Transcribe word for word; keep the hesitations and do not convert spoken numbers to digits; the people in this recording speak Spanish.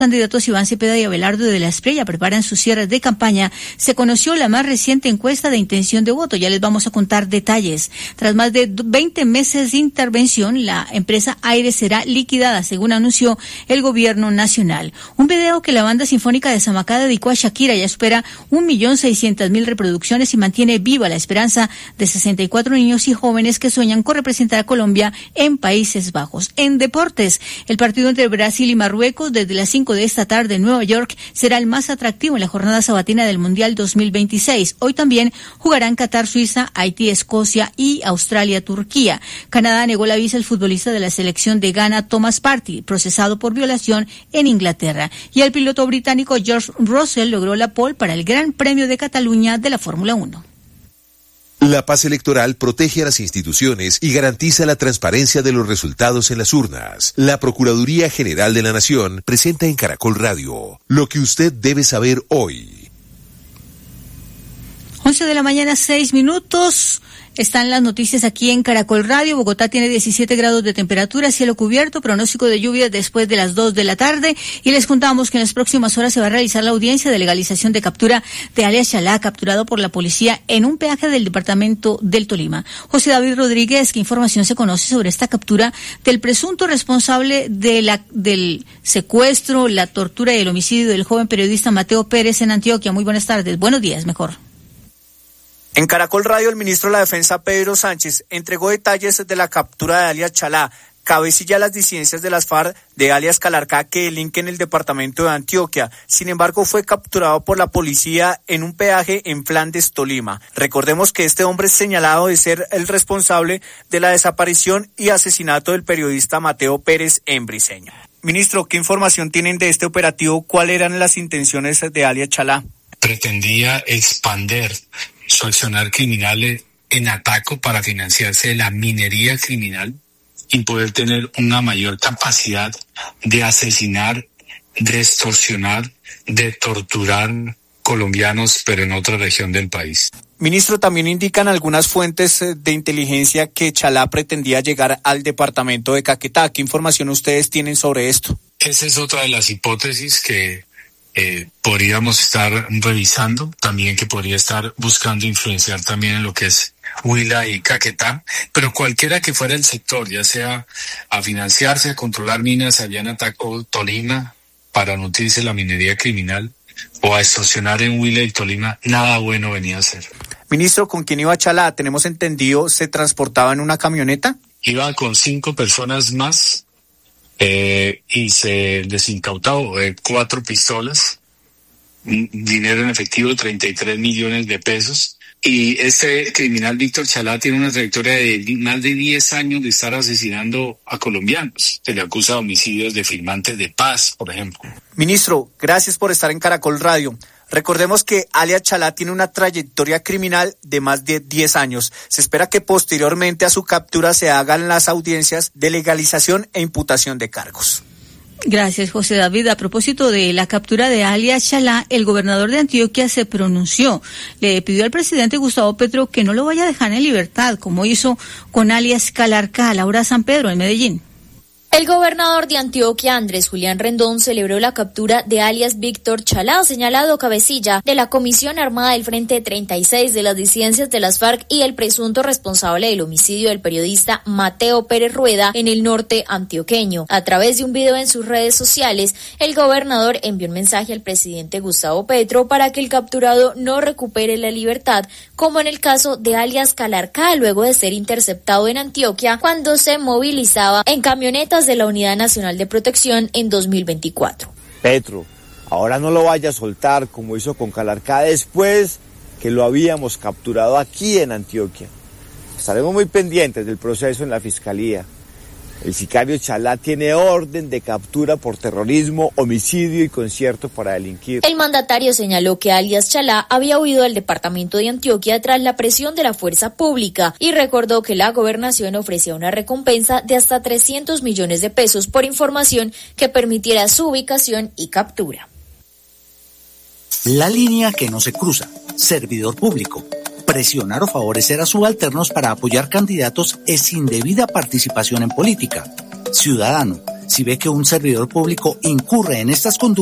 candidatos Iván Cepeda y Abelardo de la Espriella preparan sus cierres de campaña, se conoció la más reciente encuesta de intención de voto. Ya les vamos a contar detalles. Tras más de veinte meses de intervención, la empresa Aire será liquidada, según anunció el gobierno nacional. Un video que la banda sinfónica de Samacá dedicó a Shakira ya espera un millón seiscientas mil reproducciones y mantiene viva la esperanza de sesenta y cuatro niños y jóvenes que sueñan con representar a Colombia en Países Bajos. En deportes, el partido entre Brasil y Marruecos desde las cinco de esta tarde en Nueva York será el más atractivo en la jornada sabatina del Mundial dos mil veintiséis. Hoy también jugarán Qatar, Suiza, Haití, Escocia y Australia, Turquía. Canadá negó la visa al futbolista de la selección de Ghana, Thomas Partey, procesado por violación en Inglaterra. Y el piloto británico George Russell logró la pole para el Gran Premio de Cataluña de la Fórmula uno. La paz electoral protege a las instituciones y garantiza la transparencia de los resultados en las urnas. La Procuraduría General de la Nación presenta en Caracol Radio lo que usted debe saber hoy. once de la mañana, seis minutos. Están las noticias aquí en Caracol Radio. Bogotá tiene diecisiete grados de temperatura, cielo cubierto, pronóstico de lluvia después de las dos de la tarde. Y les contamos que en las próximas horas se va a realizar la audiencia de legalización de captura de alias Chalá, capturado por la policía en un peaje del departamento del Tolima. José David Rodríguez, ¿qué información se conoce sobre esta captura del presunto responsable de la, del secuestro, la tortura y el homicidio del joven periodista Mateo Pérez en Antioquia? Muy buenas tardes. Buenos días, mejor. En Caracol Radio, el ministro de la Defensa, Pedro Sánchez, entregó detalles de la captura de alias Chalá, cabecilla de las disidencias de las FARC de alias Calarcá, que delinque en el departamento de Antioquia. Sin embargo, fue capturado por la policía en un peaje en Flandes, Tolima. Recordemos que este hombre es señalado de ser el responsable de la desaparición y asesinato del periodista Mateo Pérez en Briceño. Ministro, ¿qué información tienen de este operativo? ¿Cuáles eran las intenciones de alias Chalá? Pretendía expander su accionar criminal en Ataco para financiarse de la minería criminal y poder tener una mayor capacidad de asesinar, de extorsionar, de torturar colombianos, pero en otra región del país. Ministro, también indican algunas fuentes de inteligencia que Chalá pretendía llegar al departamento de Caquetá. ¿Qué información ustedes tienen sobre esto? Esa es otra de las hipótesis que Eh, podríamos estar revisando, también que podría estar buscando influenciar también en lo que es Huila y Caquetá, pero cualquiera que fuera el sector, ya sea a financiarse, a controlar minas allá en Ataco, Tolima, para nutrirse la minería criminal, o a extorsionar en Huila y Tolima, nada bueno venía a ser. Ministro, ¿con quién iba Chalá? Tenemos entendido, ¿se transportaba en una camioneta? Iba con cinco personas más. Eh, y se les incautó eh, cuatro pistolas, dinero en efectivo, treinta y tres millones de pesos. Y este criminal Víctor Chalá tiene una trayectoria de más de diez años de estar asesinando a colombianos. Se le acusa de homicidios de firmantes de paz, por ejemplo. Ministro, gracias por estar en Caracol Radio. Recordemos que alias Chalá tiene una trayectoria criminal de más de diez años. Se espera que posteriormente a su captura se hagan las audiencias de legalización e imputación de cargos. Gracias, José David. A propósito de la captura de alias Chalá, el gobernador de Antioquia se pronunció. Le pidió al presidente Gustavo Petro que no lo vaya a dejar en libertad, como hizo con alias Calarcá. Laura San Pedro, en Medellín. El gobernador de Antioquia, Andrés Julián Rendón, celebró la captura de alias Víctor Chalá, señalado cabecilla de la Comisión Armada del Frente treinta y seis de las disidencias de las FARC y el presunto responsable del homicidio del periodista Mateo Pérez Rueda en el norte antioqueño. A través de un video en sus redes sociales, el gobernador envió un mensaje al presidente Gustavo Petro para que el capturado no recupere la libertad, como en el caso de alias Calarcá, luego de ser interceptado en Antioquia cuando se movilizaba en camionetas de la Unidad Nacional de Protección en dos mil veinticuatro. Petro, ahora no lo vaya a soltar como hizo con Calarcá después que lo habíamos capturado aquí en Antioquia. Estaremos muy pendientes del proceso en la Fiscalía. El sicario Chalá tiene orden de captura por terrorismo, homicidio y concierto para delinquir. El mandatario señaló que alias Chalá había huido del departamento de Antioquia tras la presión de la fuerza pública y recordó que la gobernación ofrecía una recompensa de hasta trescientos millones de pesos por información que permitiera su ubicación y captura. La línea que no se cruza. Servidor público. Presionar o favorecer a subalternos para apoyar candidatos es indebida participación en política. Ciudadano, Si ve que un servidor público incurre en estas conductas,